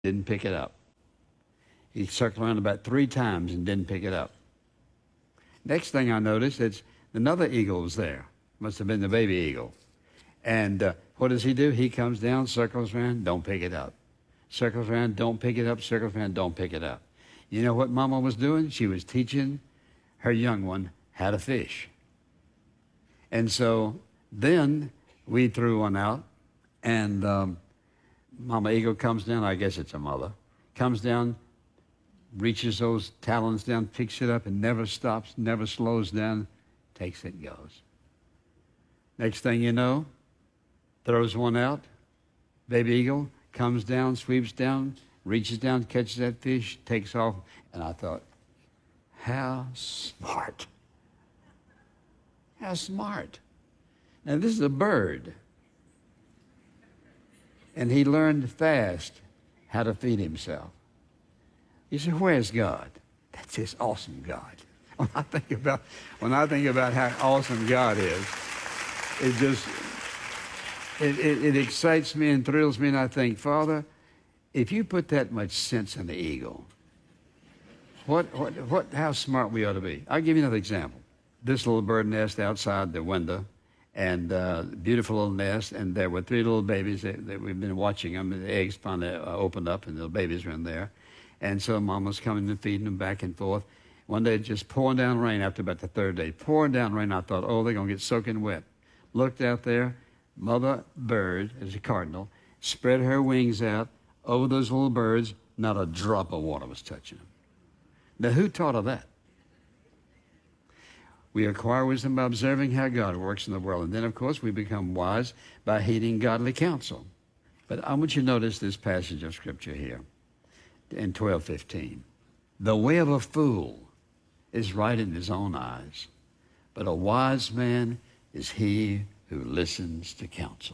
didn't pick it up. He circled around about 3 times and didn't pick it up. Next thing I noticed, it's another eagle was there. Must have been the baby eagle. And what does he do? He comes down, circles around, don't pick it up. Circles around, don't pick it up, circles around, don't pick it up. You know what Mama was doing? She was teaching her young one how to fish. And so then we threw one out, and Mama Eagle comes down, I guess it's a mother, comes down, reaches those talons down, picks it up, and never stops, never slows down, takes it, goes. Next thing you know, throws one out, baby eagle comes down, sweeps down, reaches down, catches that fish, takes off, and I thought, how smart. How smart. Now, this is a bird. And he learned fast how to feed himself. You say, where's God? That's this awesome God. When I think about how awesome God is, it excites me and thrills me, and I think, Father, if you put that much sense in the eagle, how smart we ought to be. I'll give you another example. This little bird nest outside the window, and beautiful little nest, and there were 3 little babies that we've been watching them, and the eggs finally opened up, and the babies were in there. And so Mom was coming and feeding them back and forth. One day, just pouring down rain after about the 3rd day. Pouring down rain, I thought, oh, they're going to get soaking wet. Looked out there, mother bird, as a cardinal, spread her wings out over those little birds. Not a drop of water was touching them. Now, who taught her that? We acquire wisdom by observing how God works in the world. And then, of course, we become wise by heeding godly counsel. But I want you to notice this passage of Scripture here in 12:15. The way of a fool is right in his own eyes, but a wise man is he who listens to counsel.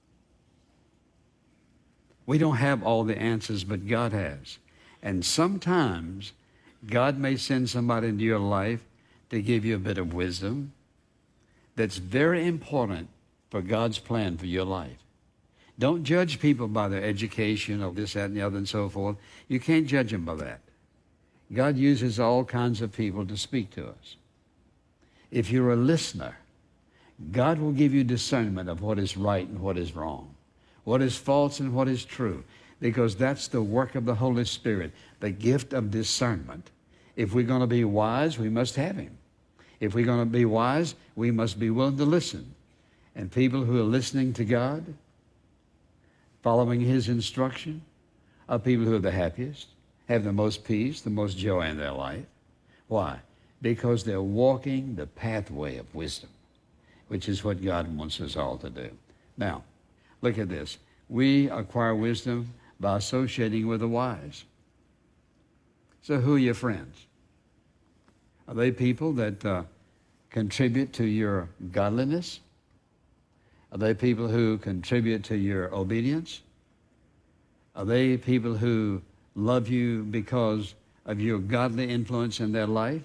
We don't have all the answers, but God has. And sometimes God may send somebody into your life to give you a bit of wisdom that's very important for God's plan for your life. Don't judge people by their education or this, that, and the other, and so forth. You can't judge them by that. God uses all kinds of people to speak to us. If you're a listener, God will give you discernment of what is right and what is wrong, what is false and what is true, because that's the work of the Holy Spirit, the gift of discernment. If we're going to be wise, we must have Him. If we're going to be wise, we must be willing to listen. And people who are listening to God, following His instruction, are people who are the happiest, have the most peace, the most joy in their life. Why? Because they're walking the pathway of wisdom, which is what God wants us all to do. Now, look at this. We acquire wisdom by associating with the wise. So who are your friends? Are they people that contribute to your godliness? Are they people who contribute to your obedience? Are they people who love you because of your godly influence in their life?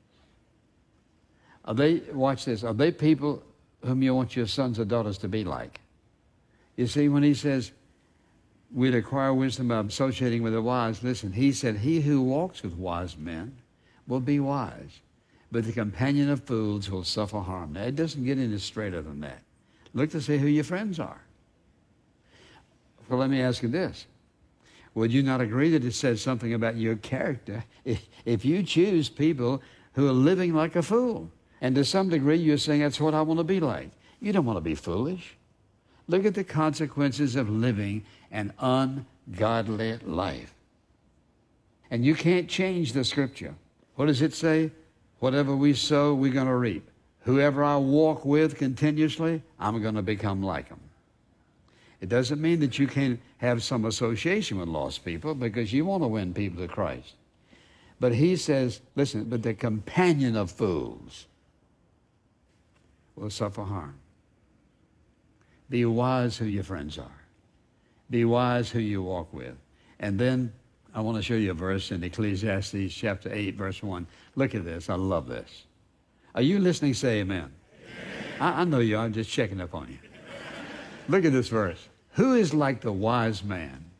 Are they, watch this, are they people whom you want your sons or daughters to be like? You see, when he says we'd acquire wisdom by associating with the wise, listen, he said, he who walks with wise men will be wise, but the companion of fools will suffer harm. Now, it doesn't get any straighter than that. Look to see who your friends are. Well, let me ask you this. Would you not agree that it says something about your character if you choose people who are living like a fool? And to some degree, you're saying, that's what I want to be like. You don't want to be foolish. Look at the consequences of living an ungodly life. And you can't change the Scripture. What does it say? Whatever we sow, we're going to reap. Whoever I walk with continuously, I'm going to become like them. It doesn't mean that you can't have some association with lost people, because you want to win people to Christ. But he says, listen, but the companion of fools will suffer harm. Be wise who your friends are. Be wise who you walk with. And then I want to show you a verse in Ecclesiastes chapter 8, verse 1. Look at this. I love this. Are you listening? Say amen. I know you are. I'm just checking up on you. Look at this verse. Who is like the wise man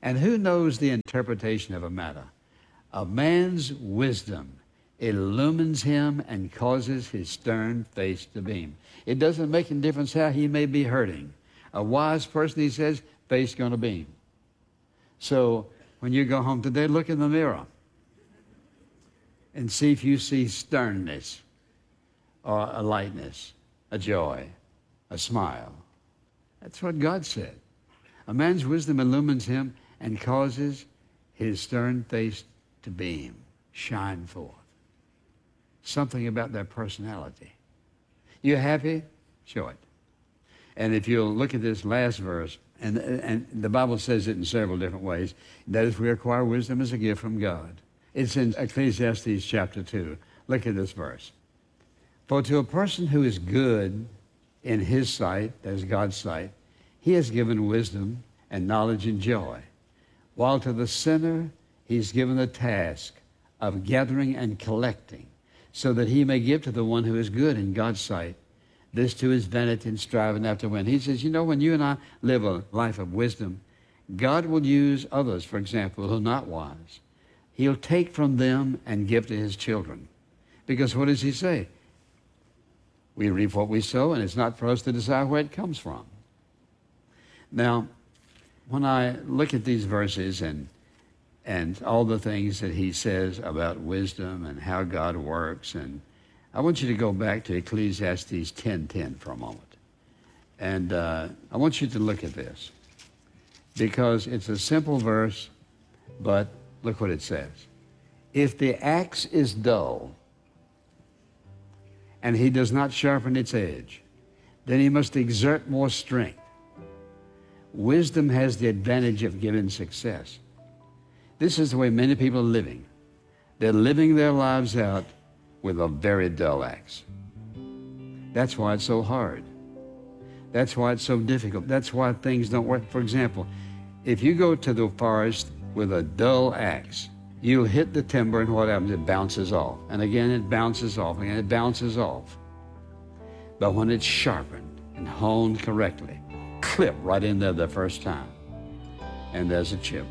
And who knows the interpretation of a matter? A man's wisdom illumines him and causes his stern face to beam. It doesn't make any difference how he may be hurting. A wise person, he says, face going to beam. So when you go home today, look in the mirror and see if you see sternness or a lightness, a joy, a smile. That's what God said. A man's wisdom illumines him and causes his stern face to beam, shine forth. Something about their personality. You happy? Show it. And if you'll look at this last verse, and the Bible says it in several different ways, that is, we acquire wisdom as a gift from God. It's in Ecclesiastes chapter 2. Look at this verse. For to a person who is good in his sight, that is God's sight, he has given wisdom and knowledge and joy, while to the sinner he's given the task of gathering and collecting, so that he may give to the one who is good in God's sight, this to his vanity and striving after wind. He says, you know, when you and I live a life of wisdom, God will use others, for example, who are not wise. He'll take from them and give to his children. Because what does he say? We reap what we sow, and it's not for us to decide where it comes from. Now, when I look at these verses and all the things that he says about wisdom and how God works, and I want you to go back to Ecclesiastes 10:10 for a moment. And I want you to look at this, because it's a simple verse, but look what it says. If the axe is dull and he does not sharpen its edge, then he must exert more strength. Wisdom has the advantage of giving success. This is the way many people are living. They're living their lives out with a very dull axe. That's why it's so hard. That's why it's so difficult. That's why things don't work. For example, if you go to the forest with a dull axe, you'll hit the timber, and what happens? It bounces off. And again, it bounces off, and it bounces off. But when it's sharpened and honed correctly, clip right in there the first time, and there's a chip.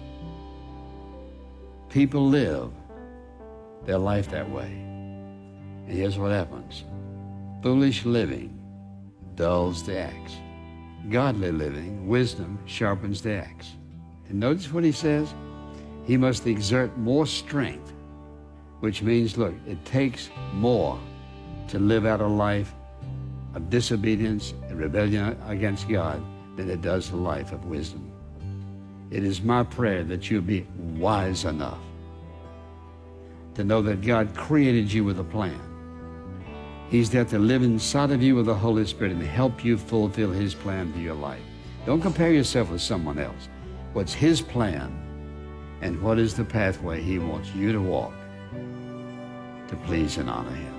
People live their life that way. And here's what happens. Foolish living dulls the axe. Godly living, wisdom, sharpens the axe. And notice what he says. He must exert more strength, which means, look, it takes more to live out a life of disobedience and rebellion against God than it does a life of wisdom. It is my prayer that you'll be wise enough to know that God created you with a plan. He's there to live inside of you with the Holy Spirit and help you fulfill his plan for your life. Don't compare yourself with someone else. What's his plan, and what is the pathway he wants you to walk to please and honor him?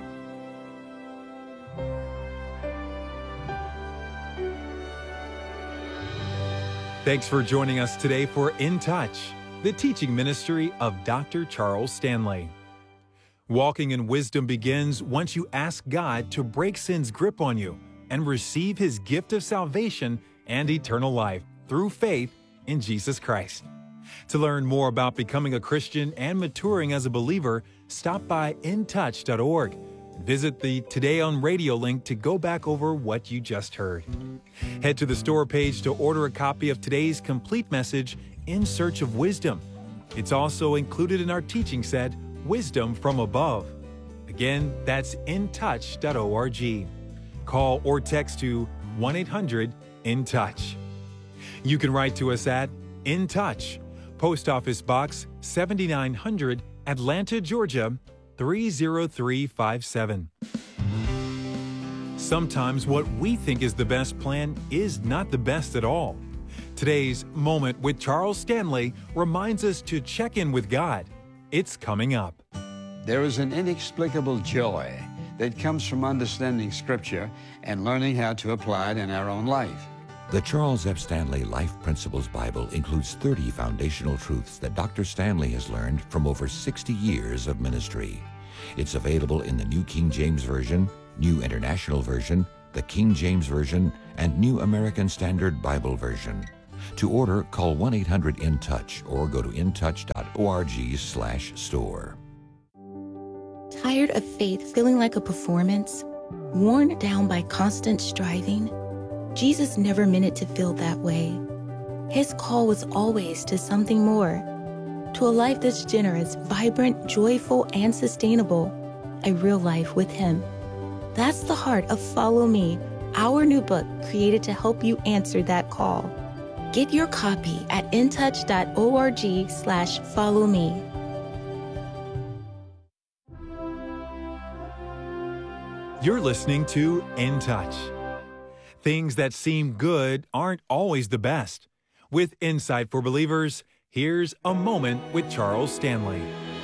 Thanks for joining us today for In Touch, the teaching ministry of Dr. Charles Stanley. Walking in wisdom begins once you ask God to break sin's grip on you and receive his gift of salvation and eternal life through faith in Jesus Christ. To learn more about becoming a Christian and maturing as a believer, stop by intouch.org. Visit the Today on Radio link to go back over what you just heard. Head to the store page to order a copy of today's complete message, In Search of Wisdom. It's also included in our teaching set, Wisdom from Above. Again, that's intouch.org. Call or text to 1-800-IN-TOUCH. You can write to us at In Touch, Post Office Box 7900, Atlanta, Georgia 30357. Sometimes what we think is the best plan is not the best at all. Today's Moment with Charles Stanley reminds us to check in with God. It's coming up. There is an inexplicable joy that comes from understanding Scripture and learning how to apply it in our own life. The Charles F. Stanley Life Principles Bible includes 30 foundational truths that Dr. Stanley has learned from over 60 years of ministry. It's available in the New King James Version, New International Version, the King James Version, and New American Standard Bible Version. To order, call 1-800-IN-TOUCH or go to intouch.org/store. Tired of faith feeling like a performance? Worn down by constant striving? Jesus never meant it to feel that way. His call was always to something more, to a life that's generous, vibrant, joyful, and sustainable, a real life with Him. That's the heart of Follow Me, our new book created to help you answer that call. Get your copy at intouch.org/followme. You're listening to In Touch. Things that seem good aren't always the best. With Insight for Believers, here's A Moment with Charles Stanley.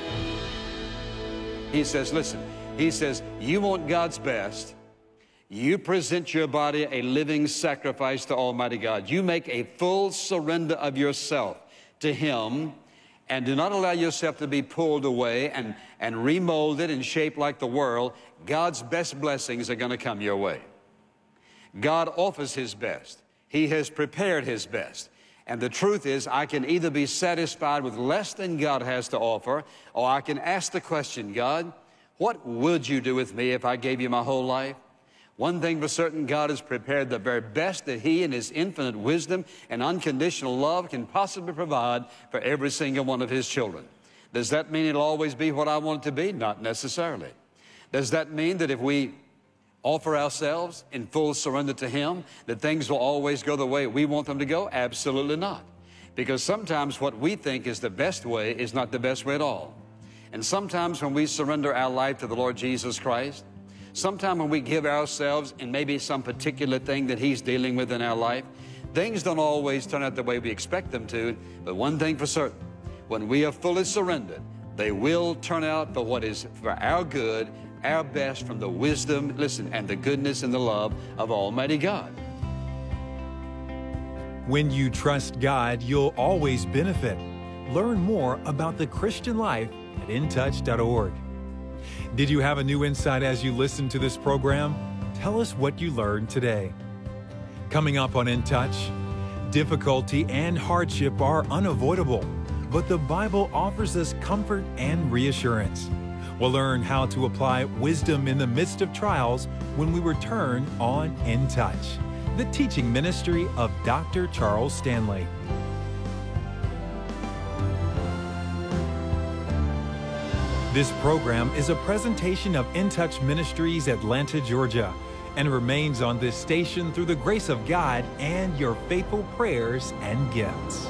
He says, listen, he says, you want God's best. You present your body a living sacrifice to Almighty God. You make a full surrender of yourself to Him, and do not allow yourself to be pulled away and remolded and shaped like the world. God's best blessings are going to come your way. God offers His best. He has prepared His best. And the truth is, I can either be satisfied with less than God has to offer, or I can ask the question, God, what would you do with me if I gave you my whole life? One thing for certain, God has prepared the very best that He in His infinite wisdom and unconditional love can possibly provide for every single one of His children. Does that mean it'll always be what I want it to be? Not necessarily. Does that mean that if we offer ourselves in full surrender to Him, that things will always go the way we want them to go? Absolutely not. Because sometimes what we think is the best way is not the best way at all. And sometimes when we surrender our life to the Lord Jesus Christ, sometimes when we give ourselves in maybe some particular thing that He's dealing with in our life, things don't always turn out the way we expect them to. But one thing for certain, when we are fully surrendered, they will turn out for what is for our good, our best, from the wisdom, listen, and the goodness and the love of Almighty God. When you trust God, you'll always benefit. Learn more about the Christian life at intouch.org. Did you have a new insight as you listened to this program? Tell us what you learned today. Coming up on In Touch, difficulty and hardship are unavoidable, but the Bible offers us comfort and reassurance. We'll learn how to apply wisdom in the midst of trials when we return on In Touch, the teaching ministry of Dr. Charles Stanley. This program is a presentation of In Touch Ministries, Atlanta, Georgia, and remains on this station through the grace of God and your faithful prayers and gifts.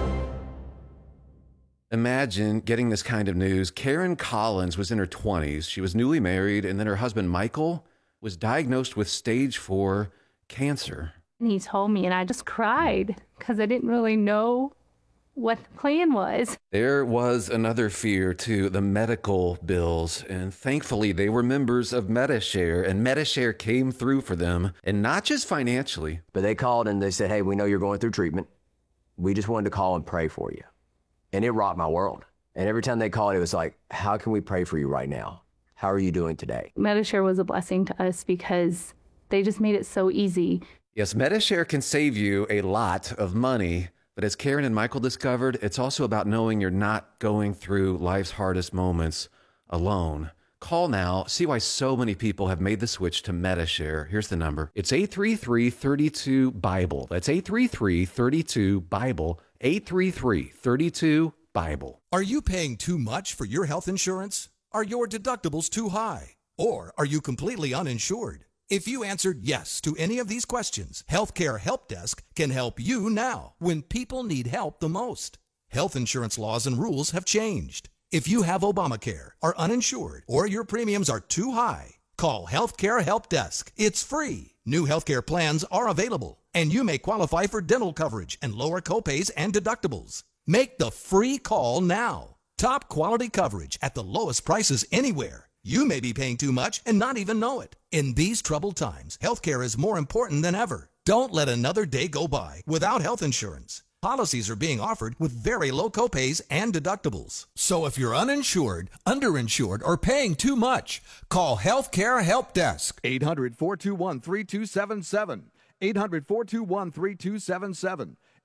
Imagine getting this kind of news. Karen Collins was in her 20s. She was newly married, and then her husband, Michael, was diagnosed with stage 4 cancer. And he told me, and I just cried because I didn't really know what the plan was. There was another fear, too, the medical bills. And thankfully, they were members of Medi-Share, and Medi-Share came through for them, and not just financially. But they called and they said, hey, we know you're going through treatment. We just wanted to call and pray for you. And it rocked my world. And every time they called, it was like, how can we pray for you right now? How are you doing today? Medi-Share was a blessing to us because they just made it so easy. Yes, Medi-Share can save you a lot of money. But as Karen and Michael discovered, it's also about knowing you're not going through life's hardest moments alone. Call now. See why so many people have made the switch to Medi-Share. Here's the number. It's 833-32-BIBLE. That's 833-32-BIBLE. 833-32-BIBLE. Are you paying too much for your health insurance? Are your deductibles too high? Or are you completely uninsured? If you answered yes to any of these questions, Healthcare Help Desk can help you now when people need help the most. Health insurance laws and rules have changed. If you have Obamacare, are uninsured, or your premiums are too high, call Healthcare Help Desk. It's free. New healthcare plans are available, and you may qualify for dental coverage and lower copays and deductibles. Make the free call now. Top quality coverage at the lowest prices anywhere. You may be paying too much and not even know it. In these troubled times, healthcare is more important than ever. Don't let another day go by without health insurance. Policies are being offered with very low copays and deductibles. So if you're uninsured, underinsured, or paying too much, call Healthcare Help Desk. 800-421-3277. 800-421-3277.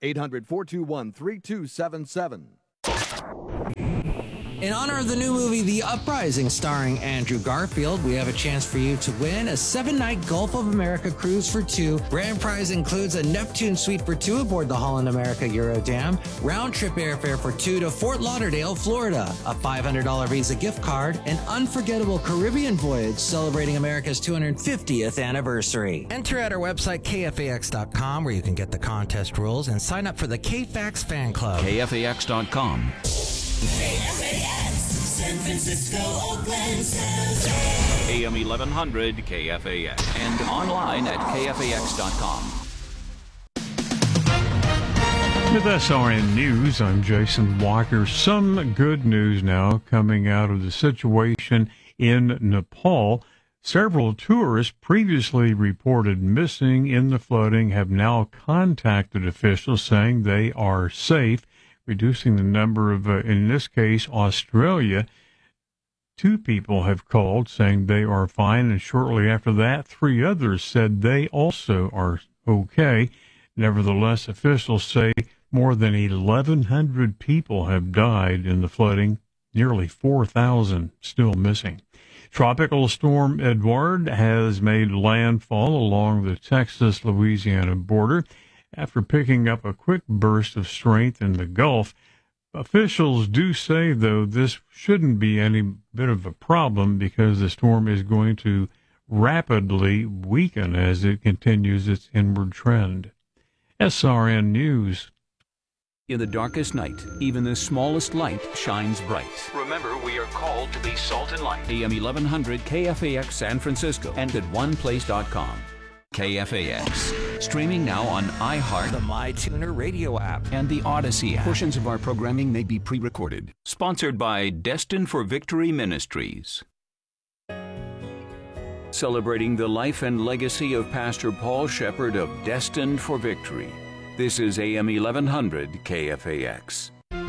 800-421-3277. In honor of the new movie, The Uprising, starring Andrew Garfield, we have a chance for you to win a 7-night Gulf of America cruise for two. Grand prize includes a Neptune suite for two aboard the Holland America Eurodam, round-trip airfare for two to Fort Lauderdale, Florida, a $500 Visa gift card, an unforgettable Caribbean voyage celebrating America's 250th anniversary. Enter at our website, kfax.com, where you can get the contest rules and sign up for the KFAX fan club. kfax.com. KFAX, San Francisco, Oakland, San Jose. AM 1100 KFAX and online at kfax.com. With SRN News, I'm Jason Walker. Some good news now coming out of the situation in Nepal. Several tourists previously reported missing in the flooding have now contacted officials saying they are safe, reducing the number of, in this case, Australia. 2 people have called saying they are fine, and shortly after that, 3 others said they also are okay. Nevertheless, officials say more than 1,100 people have died in the flooding, nearly 4,000 still missing. Tropical storm Edouard has made landfall along the Texas-Louisiana border. After picking up a quick burst of strength in the Gulf, officials do say, though, this shouldn't be any bit of a problem because the storm is going to rapidly weaken as it continues its inward trend. SRN News. In the darkest night, even the smallest light shines bright. Remember, we are called to be salt and light. AM 1100 KFAX San Francisco and at oneplace.com. KFAX. Streaming now on iHeart, the MyTuner radio app, and the Odyssey app. Portions of our programming may be pre-recorded. Sponsored by Destined for Victory Ministries. Celebrating the life and legacy of Pastor Paul Shepherd of Destined for Victory. This is AM 1100 KFAX.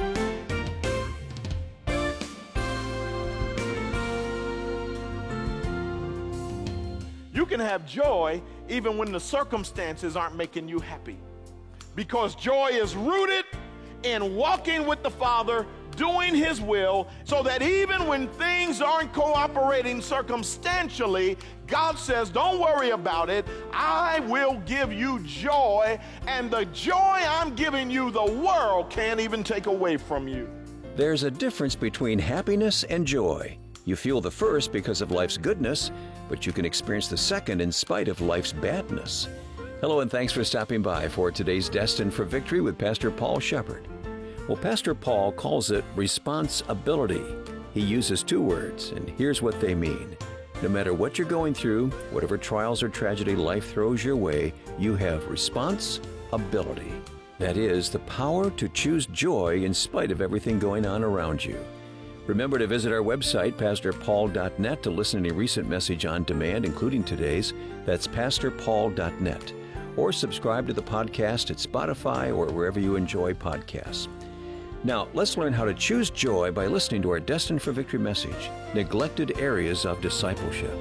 You can have joy even when the circumstances aren't making you happy, because joy is rooted in walking with the Father, doing His will, so that even when things aren't cooperating circumstantially, God says, don't worry about it. I will give you joy, and the joy I'm giving you, the world can't even take away from you. There's a difference between happiness and joy. You feel the first because of life's goodness, but you can experience the second in spite of life's badness. Hello, and thanks for stopping by for today's Destined for Victory with Pastor Paul Shepherd. Well, Pastor Paul calls it responsibility. He uses 2 words, and here's what they mean. No matter what you're going through, whatever trials or tragedy life throws your way, you have responsibility. That is, the power to choose joy in spite of everything going on around you. Remember to visit our website, pastorpaul.net, to listen to any recent message on demand, including today's. That's pastorpaul.net. Or subscribe to the podcast at Spotify or wherever you enjoy podcasts. Now, let's learn how to choose joy by listening to our Destined for Victory message, Neglected Areas of Discipleship.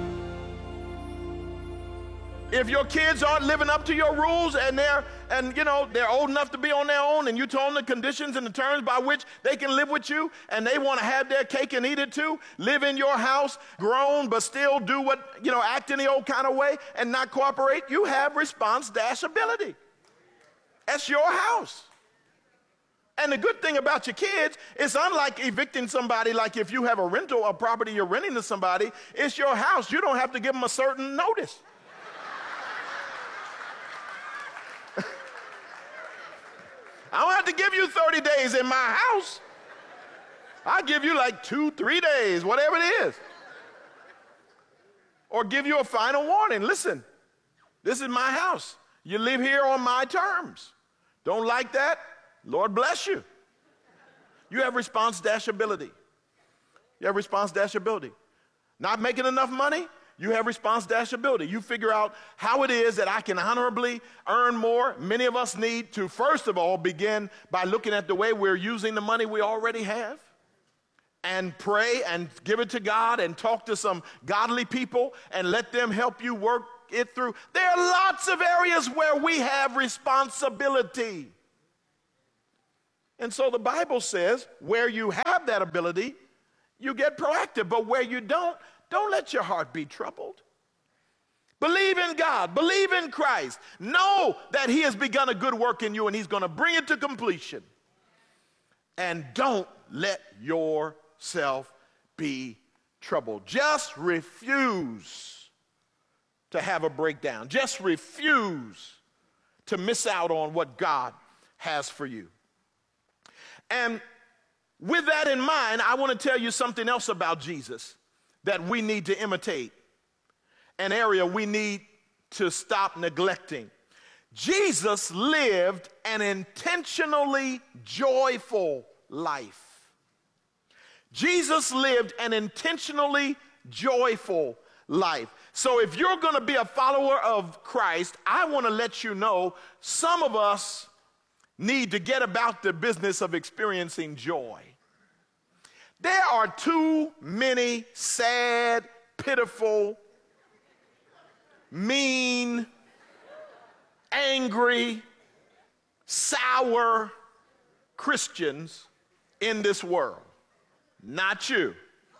If your kids aren't living up to your rules and they're old enough to be on their own, and you told them the conditions and the terms by which they can live with you, and they want to have their cake and eat it too, live in your house, grown, but still do what, act any old kind of way and not cooperate, you have response-ability. That's your house. And the good thing about your kids is, unlike evicting somebody, like if you have a rental, a property you're renting to somebody, it's your house. You don't have to give them a certain notice. I don't have to give you 30 days in my house. I'll give you like 2-3 days, whatever it is. Or give you a final warning. Listen, this is my house. You live here on my terms. Don't like that? Lord bless you. You have response-ability. You have response-ability. Not making enough money? You have response-ability. You figure out how it is that I can honorably earn more. Many of us need to, first of all, begin by looking at the way we're using the money we already have, and pray and give it to God and talk to some godly people and let them help you work it through. There are lots of areas where we have responsibility. And so the Bible says where you have that ability, you get proactive. But where you don't let your heart be troubled. Believe in God. Believe in Christ. Know that he has begun a good work in you and he's going to bring it to completion. And don't let yourself be troubled. Just refuse to have a breakdown. Just refuse to miss out on what God has for you. And with that in mind, I want to tell you something else about Jesus that we need to imitate, an area we need to stop neglecting. Jesus lived an intentionally joyful life. Jesus lived an intentionally joyful life. So if you're going to be a follower of Christ, I want to let you know some of us need to get about the business of experiencing joy. There are too many sad, pitiful, mean, angry, sour Christians in this world. Not you.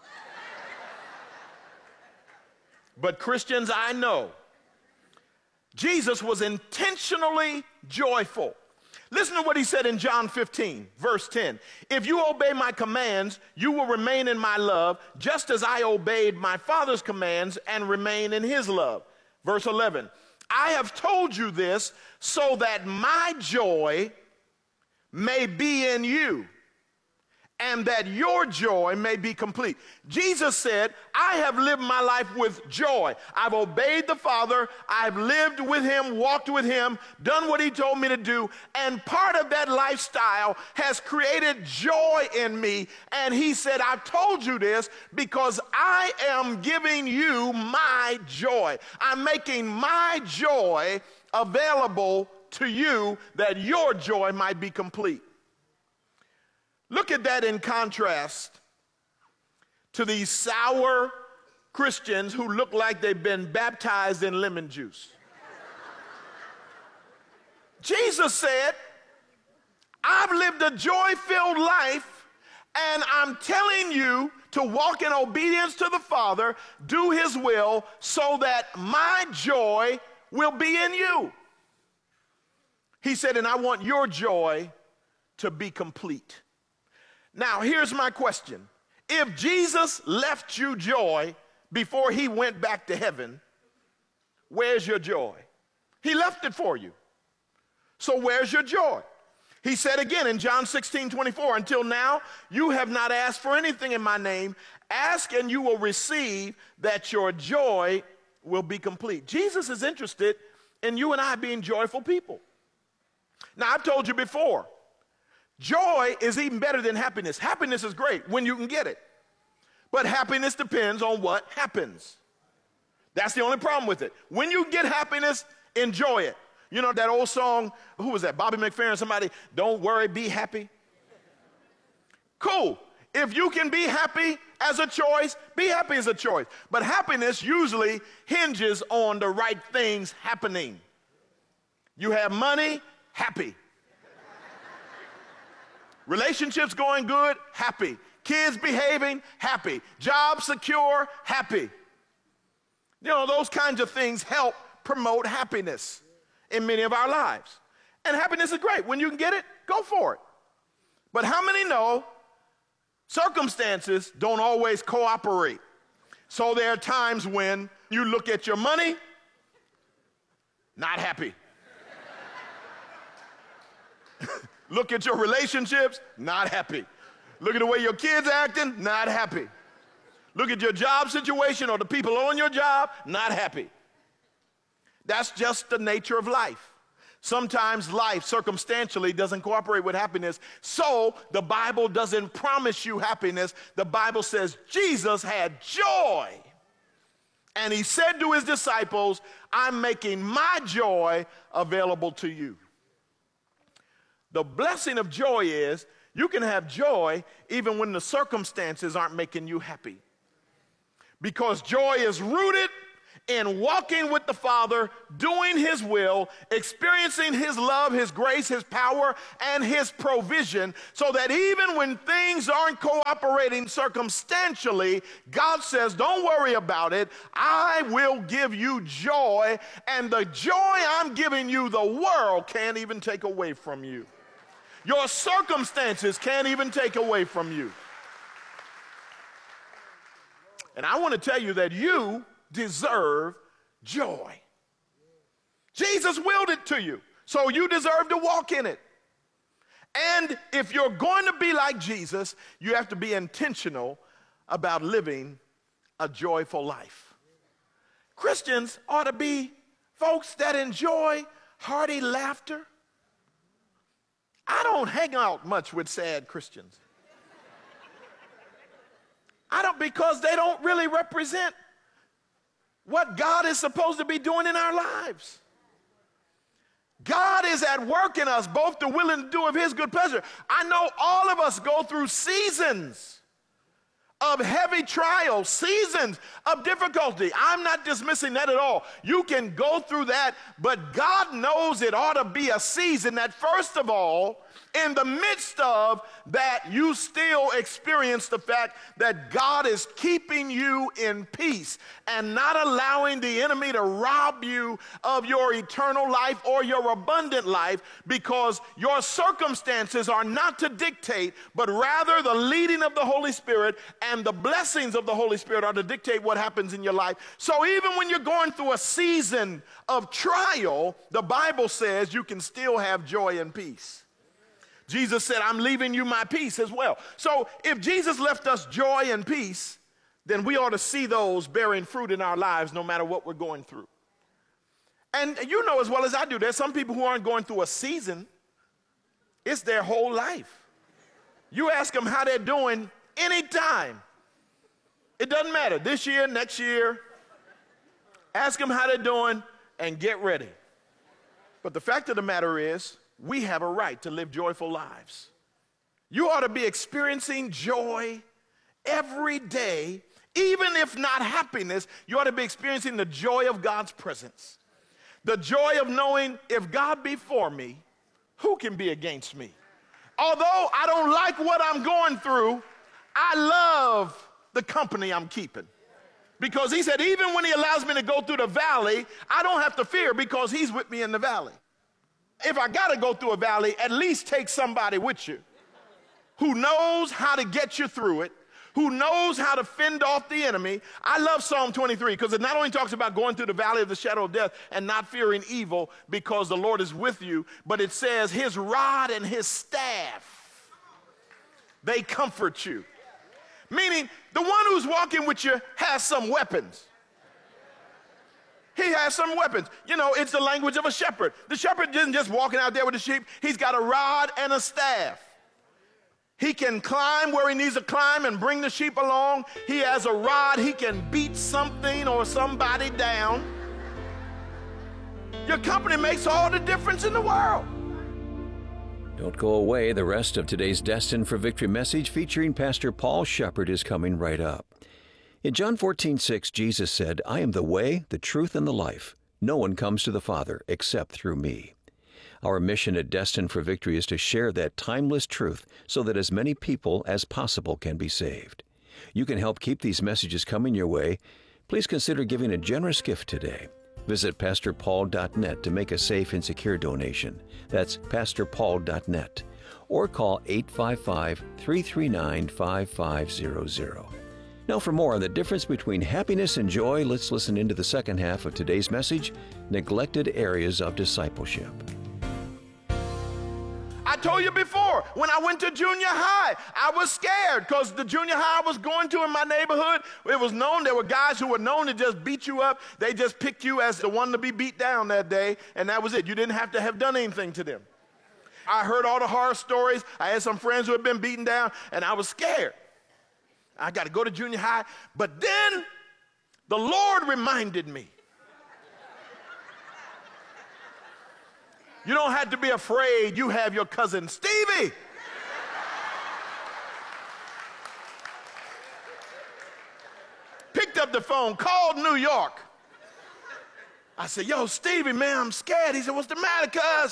But Christians I know. Jesus was intentionally joyful. Listen to what he said in John 15, verse 10. If you obey my commands, you will remain in my love, just as I obeyed my Father's commands and remain in his love. Verse 11. I have told you this so that my joy may be in you and that your joy may be complete. Jesus said, I have lived my life with joy. I've obeyed the Father. I've lived with him, walked with him, done what he told me to do. And part of that lifestyle has created joy in me. And he said, I've told you this because I am giving you my joy. I'm making my joy available to you that your joy might be complete. Look at that in contrast to these sour Christians who look like they've been baptized in lemon juice. Jesus said, I've lived a joy-filled life, and I'm telling you to walk in obedience to the Father, do his will, so that my joy will be in you. He said, and I want your joy to be complete. Now, here's my question. If Jesus left you joy before he went back to heaven, where's your joy? He left it for you. So where's your joy? He said again in John 16:24, until now you have not asked for anything in my name. Ask and you will receive, that your joy will be complete. Jesus is interested in you and I being joyful people. Now, I've told you before, joy is even better than happiness. Happiness is great when you can get it. But happiness depends on what happens. That's the only problem with it. When you get happiness, enjoy it. You know that old song, who was that? Bobby McFerrin, somebody, don't worry, be happy. Cool. If you can be happy as a choice, be happy as a choice. But happiness usually hinges on the right things happening. You have money, happy. Relationships going good, happy. Kids behaving, happy. Job secure, happy. You know, those kinds of things help promote happiness in many of our lives. And happiness is great. When you can get it, go for it. But how many know circumstances don't always cooperate? So there are times when you look at your money, not happy. Look at your relationships, not happy. Look at the way your kids acting, not happy. Look at your job situation or the people on your job, not happy. That's just the nature of life. Sometimes life circumstantially doesn't cooperate with happiness. So the Bible doesn't promise you happiness. The Bible says Jesus had joy. And he said to his disciples, I'm making my joy available to you. The blessing of joy is you can have joy even when the circumstances aren't making you happy. Because joy is rooted in walking with the Father, doing his will, experiencing his love, his grace, his power, and his provision, so that even when things aren't cooperating circumstantially, God says, don't worry about it. I will give you joy, and the joy I'm giving you, the world can't even take away from you. Your circumstances can't even take away from you. And I want to tell you that you deserve joy. Jesus willed it to you, so you deserve to walk in it. And if you're going to be like Jesus, you have to be intentional about living a joyful life. Christians ought to be folks that enjoy hearty laughter. I don't hang out much with sad Christians. I don't, because they don't really represent what God is supposed to be doing in our lives. God is at work in us, both to will and to do of his good pleasure. I know all of us go through seasons of heavy trials, seasons of difficulty. I'm not dismissing that at all. You can go through that, but God knows it ought to be a season that, first of all, in the midst of that, you still experience the fact that God is keeping you in peace and not allowing the enemy to rob you of your eternal life or your abundant life, because your circumstances are not to dictate, but rather the leading of the Holy Spirit and the blessings of the Holy Spirit are to dictate what happens in your life. So even when you're going through a season of trial, the Bible says you can still have joy and peace. Jesus said, I'm leaving you my peace as well. So if Jesus left us joy and peace, then we ought to see those bearing fruit in our lives no matter what we're going through. And you know as well as I do, there's some people who aren't going through a season. It's their whole life. You ask them how they're doing anytime. It doesn't matter, this year, next year. Ask them how they're doing and get ready. But the fact of the matter is, we have a right to live joyful lives. You ought to be experiencing joy every day, even if not happiness. You ought to be experiencing the joy of God's presence. The joy of knowing, if God be for me, who can be against me? Although I don't like what I'm going through, I love the company I'm keeping. Because he said, even when he allows me to go through the valley, I don't have to fear because he's with me in the valley. If I got to go through a valley, at least take somebody with you who knows how to get you through it, who knows how to fend off the enemy. I love Psalm 23 because it not only talks about going through the valley of the shadow of death and not fearing evil because the Lord is with you, but it says his rod and his staff, they comfort you. Meaning the one who's walking with you has some weapons. He has some weapons. You know, it's the language of a shepherd. The shepherd isn't just walking out there with the sheep. He's got a rod and a staff. He can climb where he needs to climb and bring the sheep along. He has a rod. He can beat something or somebody down. Your company makes all the difference in the world. Don't go away. The rest of today's Destined for Victory message featuring Pastor Paul Shepard is coming right up. In John 14:6, Jesus said, I am the way, the truth, and the life. No one comes to the Father except through me. Our mission at Destined for Victory is to share that timeless truth so that as many people as possible can be saved. You can help keep these messages coming your way. Please consider giving a generous gift today. Visit PastorPaul.net to make a safe and secure donation. That's PastorPaul.net. Or call 855-339-5500. Now for more on the difference between happiness and joy, let's listen into the second half of today's message, Neglected Areas of Discipleship. I told you before, when I went to junior high, I was scared because the junior high I was going to in my neighborhood, it was known, there were guys who were known to just beat you up. They just picked you as the one to be beat down that day, and that was it. You didn't have to have done anything to them. I heard all the horror stories. I had some friends who had been beaten down, and I was scared. I got to go to junior high. But then the Lord reminded me, you don't have to be afraid. You have your cousin Stevie. Picked up the phone, called New York, I said, yo, Stevie, man, I'm scared. He said, what's the matter, cuz? I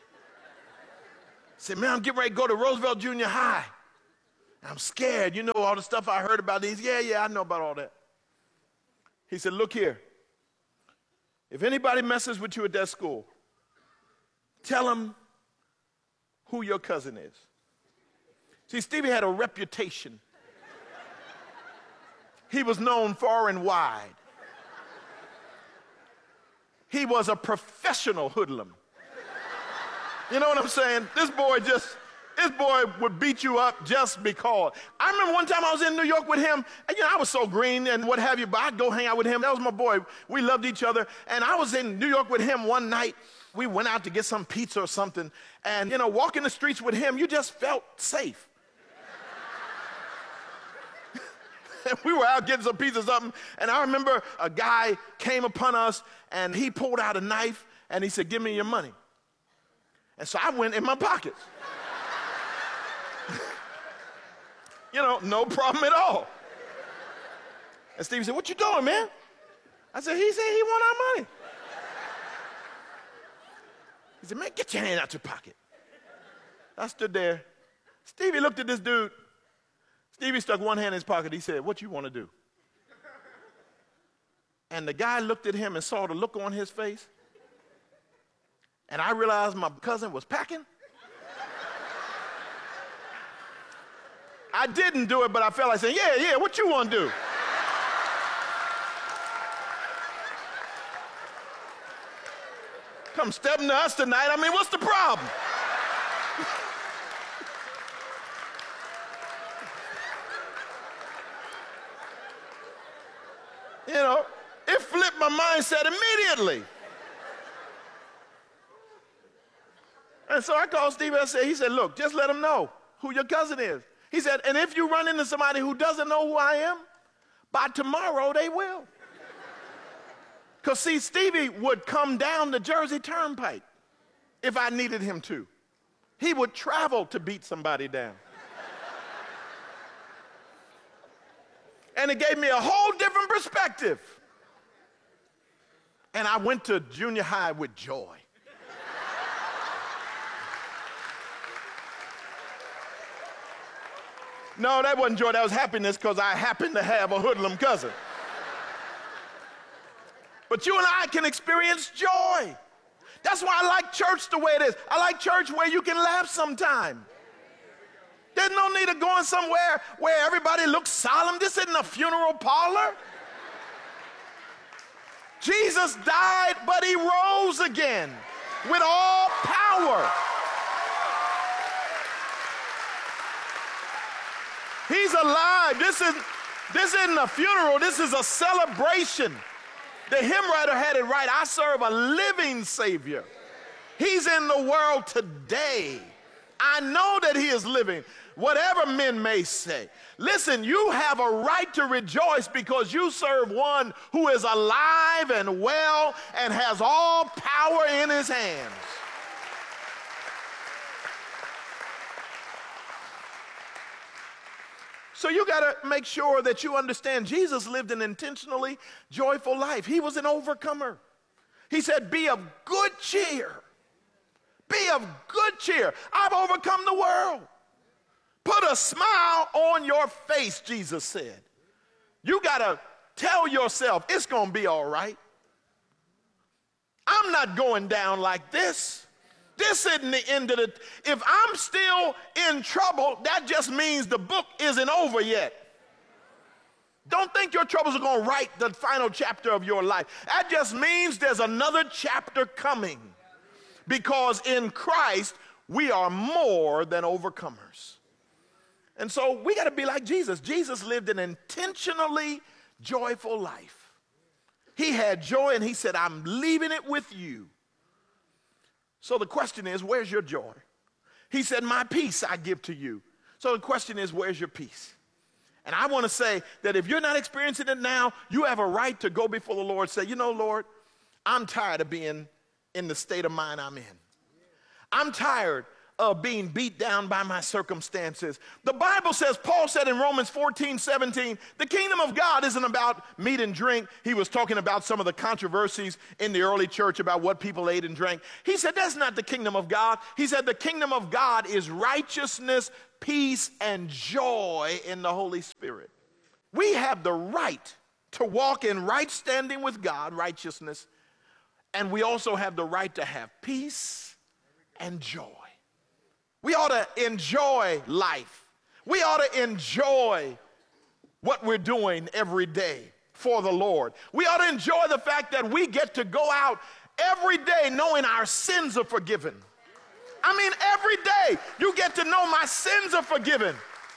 said, man, I'm getting ready to go to Roosevelt Junior High. I'm scared. You know all the stuff I heard about these? Yeah, I know about all that. He said, look here. If anybody messes with you at that school, tell them who your cousin is. See, Stevie had a reputation. He was known far and wide. He was a professional hoodlum. You know what I'm saying? This boy would beat you up just because. I remember one time I was in New York with him, and I was so green and what have you, but I'd go hang out with him. That was my boy. We loved each other. And I was in New York with him one night. We went out to get some pizza or something. And, walking the streets with him, you just felt safe. And we were out getting some pizza or something, and I remember a guy came upon us, and he pulled out a knife, and he said, give me your money. And so I went in my pockets. No problem at all. And Stevie said, what you doing, man? I said, he said he want our money. He said, man, get your hand out your pocket. I stood there. Stevie looked at this dude. Stevie stuck one hand in his pocket. He said, what you want to do? And the guy looked at him and saw the look on his face. And I realized my cousin was packing. I didn't do it, but I felt like saying, yeah, what you want to do? Come stepping to us tonight. I mean, what's the problem? It flipped my mindset immediately. And so I called Steve and he said, look, just let him know who your cousin is. He said, and if you run into somebody who doesn't know who I am, by tomorrow they will. Because see, Stevie would come down the Jersey Turnpike if I needed him to. He would travel to beat somebody down. And it gave me a whole different perspective. And I went to junior high with joy. No, that wasn't joy, that was happiness because I happened to have a hoodlum cousin. But you and I can experience joy. That's why I like church the way it is. I like church where you can laugh sometime. There's no need of going somewhere where everybody looks solemn. This isn't a funeral parlor. Jesus died, but he rose again with all power. He's alive. This isn't a funeral. This is a celebration. The hymn writer had it right. I serve a living Savior. He's in the world today. I know that he is living, whatever men may say. Listen, you have a right to rejoice because you serve one who is alive and well and has all power in his hands. So you got to make sure that you understand Jesus lived an intentionally joyful life. He was an overcomer. He said, be of good cheer. Be of good cheer. I've overcome the world. Put a smile on your face, Jesus said. You got to tell yourself it's going to be all right. I'm not going down like this. This isn't the end of the... If I'm still in trouble, that just means the book isn't over yet. Don't think your troubles are going to write the final chapter of your life. That just means there's another chapter coming. Because in Christ, we are more than overcomers. And so we got to be like Jesus. Jesus lived an intentionally joyful life. He had joy and he said, I'm leaving it with you. So the question is, where's your joy? He said, my peace I give to you. So the question is, where's your peace? And I want to say that if you're not experiencing it now, you have a right to go before the Lord and say, you know, Lord, I'm tired of being in the state of mind I'm in. I'm tired of being beat down by my circumstances. The Bible says, Paul said in Romans 14:17, the kingdom of God isn't about meat and drink. He was talking about some of the controversies in the early church about what people ate and drank. He said, that's not the kingdom of God. He said, the kingdom of God is righteousness, peace, and joy in the Holy Spirit. We have the right to walk in right standing with God, righteousness, and we also have the right to have peace and joy. We ought to enjoy life. We ought to enjoy what we're doing every day for the Lord. We ought to enjoy the fact that we get to go out every day knowing our sins are forgiven. I mean, every day you get to know my sins are forgiven.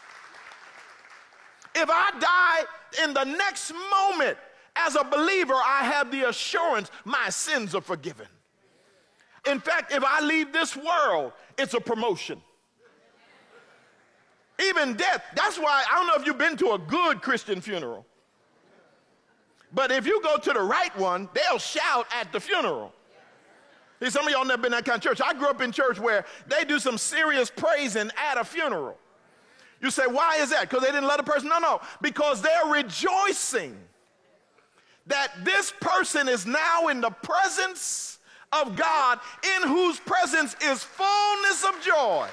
If I die in the next moment as a believer, I have the assurance my sins are forgiven. In fact, if I leave this world, it's a promotion. Even death. That's why, I don't know if you've been to a good Christian funeral, but if you go to the right one, they'll shout at the funeral. See, some of y'all never been in that kind of church. I grew up in church where they do some serious praising at a funeral. You say, why is that? Because they didn't let a person? No, because they're rejoicing that this person is now in the presence of God, in whose presence is fullness of joy.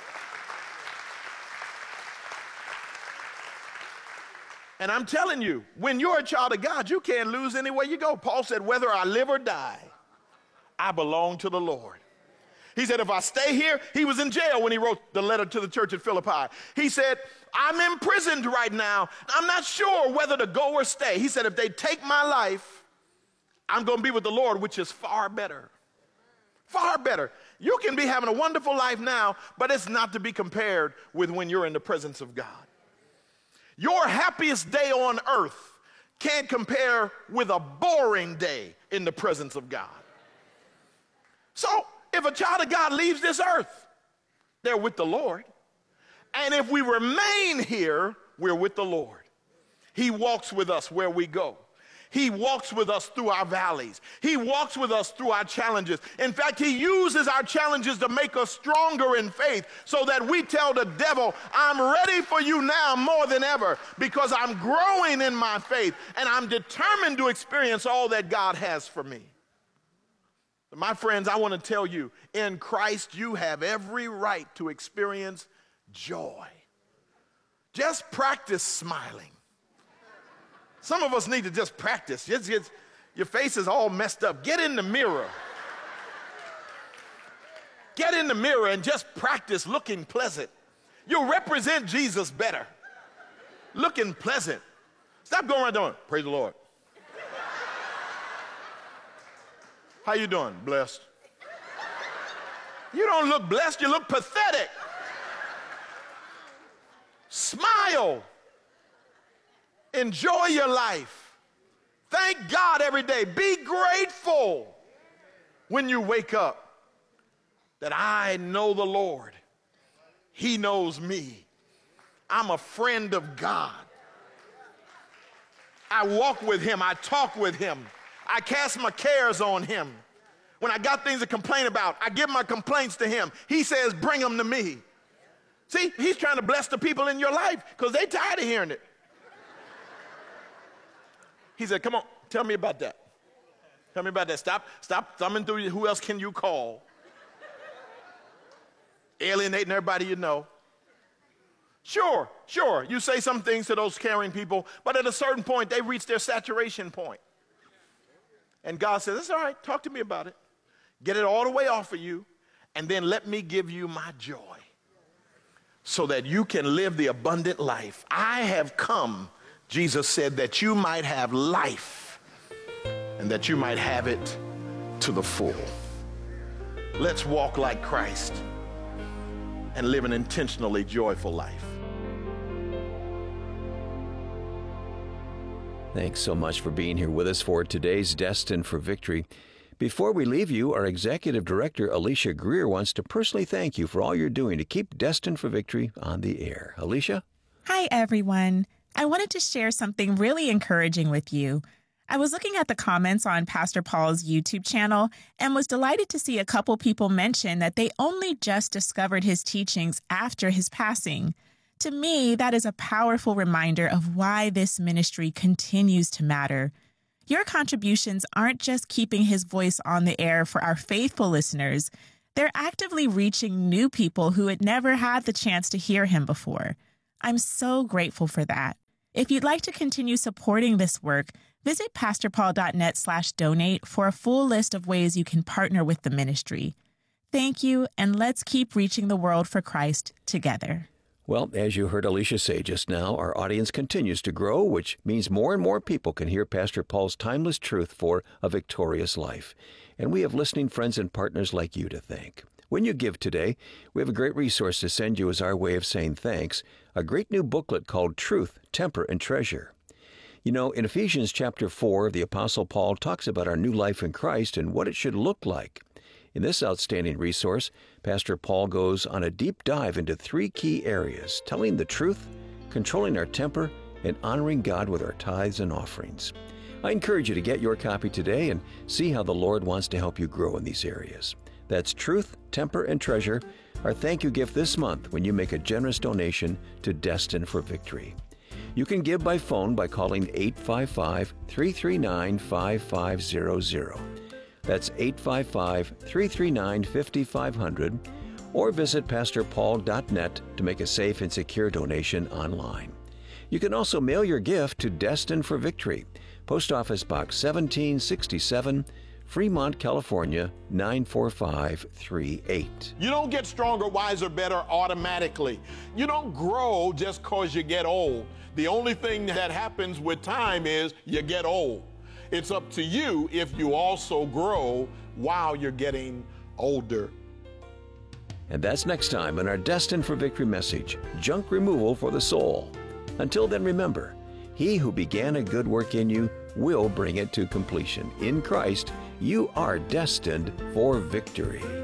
And I'm telling you, when you're a child of God, you can't lose anywhere you go. Paul said, whether I live or die, I belong to the Lord. He said, if I stay here, he was in jail when he wrote the letter to the church at Philippi. He said, I'm imprisoned right now. I'm not sure whether to go or stay. He said, if they take my life, I'm going to be with the Lord, which is far better. Far better. You can be having a wonderful life now, but it's not to be compared with when you're in the presence of God. Your happiest day on earth can't compare with a boring day in the presence of God. So, if a child of God leaves this earth, they're with the Lord. And if we remain here, we're with the Lord. He walks with us where we go. He walks with us through our valleys. He walks with us through our challenges. In fact, he uses our challenges to make us stronger in faith so that we tell the devil, I'm ready for you now more than ever because I'm growing in my faith and I'm determined to experience all that God has for me. My friends, I want to tell you, in Christ, you have every right to experience joy. Just practice smiling. Some of us need to just practice. Your face is all messed up. Get in the mirror. Get in the mirror and just practice looking pleasant. You'll represent Jesus better. Looking pleasant. Stop going around doing, praise the Lord. How you doing? Blessed. You don't look blessed, you look pathetic. Smile. Enjoy your life. Thank God every day. Be grateful when you wake up that I know the Lord. He knows me. I'm a friend of God. I walk with him. I talk with him. I cast my cares on him. When I got things to complain about, I give my complaints to him. He says, bring them to me. See, he's trying to bless the people in your life because they're tired of hearing it. He said, come on, tell me about that. Tell me about that. Stop thumbing through who else can you call? Alienating everybody you know. Sure, you say some things to those caring people, but at a certain point, they reach their saturation point. And God says, it's all right, talk to me about it. Get it all the way off of you, and then let me give you my joy so that you can live the abundant life. I have come, Jesus said, that you might have life and that you might have it to the full. Let's walk like Christ and live an intentionally joyful life. Thanks so much for being here with us for today's Destined for Victory. Before we leave you, our Executive Director, Alicia Greer, wants to personally thank you for all you're doing to keep Destined for Victory on the air. Alicia? Hi, everyone. I wanted to share something really encouraging with you. I was looking at the comments on Pastor Paul's YouTube channel and was delighted to see a couple people mention that they only just discovered his teachings after his passing. To me, that is a powerful reminder of why this ministry continues to matter. Your contributions aren't just keeping his voice on the air for our faithful listeners. They're actively reaching new people who had never had the chance to hear him before. I'm so grateful for that. If you'd like to continue supporting this work, visit pastorpaul.net/donate for a full list of ways you can partner with the ministry. Thank you, and let's keep reaching the world for Christ together. Well, as you heard Alicia say just now, our audience continues to grow, which means more and more people can hear Pastor Paul's timeless truth for a victorious life. And we have listening friends and partners like you to thank. When you give today, we have a great resource to send you as our way of saying thanks, a great new booklet called Truth, Temper, and Treasure. You know, in Ephesians chapter 4, the Apostle Paul talks about our new life in Christ and what it should look like. In this outstanding resource, Pastor Paul goes on a deep dive into 3 key areas: telling the truth, controlling our temper, and honoring God with our tithes and offerings. I encourage you to get your copy today and see how the Lord wants to help you grow in these areas. That's Truth, Temper, and Treasure, our thank you gift this month when you make a generous donation to Destined for Victory. You can give by phone by calling 855-339-5500. That's 855-339-5500, or visit pastorpaul.net to make a safe and secure donation online. You can also mail your gift to Destined for Victory, Post Office Box 1767, Fremont, California, 94538. You don't get stronger, wiser, better automatically. You don't grow just because you get old. The only thing that happens with time is you get old. It's up to you if you also grow while you're getting older. And that's next time in our Destined for Victory message, Junk Removal for the Soul. Until then, remember, he who began a good work in you will bring it to completion. In Christ, you are destined for victory.